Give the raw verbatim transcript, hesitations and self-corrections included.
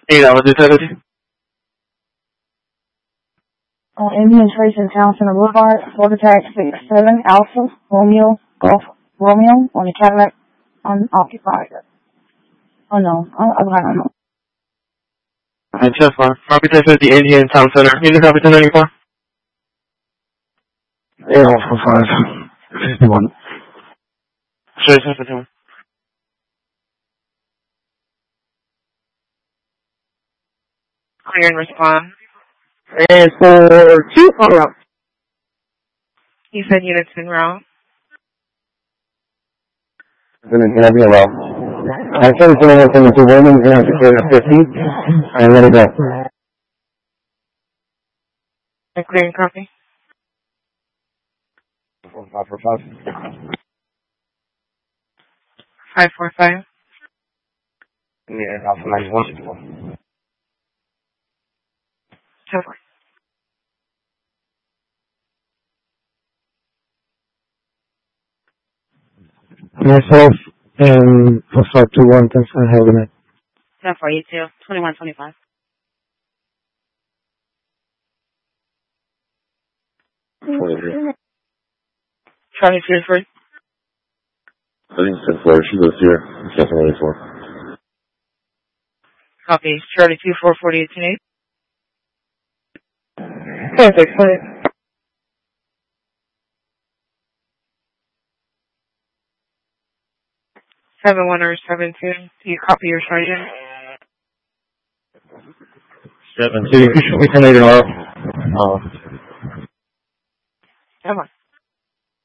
eight hours utility. On Indian Trace in Town Center Boulevard, Florida Tag six seven Alpha Romeo Golf Romeo on the Cadillac unoccupied. Oh no, I, I don't know. Alright, so far. Copy ten fifty Indian Town Center. You just copy ten ninety-four? eight Alpha five fifty-one. Sure, ten fifty-one. Clear and respond. And for two on route. You said units en route. Then it's gonna be a route. I said it's gonna send it to William, we're gonna have to clear it at fifty, and let it go. A clear and copy. Five for five. Five four five. Yeah, Alpha ninety-one. So far. Myself and for five two one, thanks for having it. So far, you too. twenty-one twenty-five. Charlie two three. I think ten four, she lives here. seven eighty-four. Copy. Charlie two four forty-eight eight. Perfect, fine. Seven one or seven two. Do you copy your sergeant? Seven two. We can leave it off. Come on.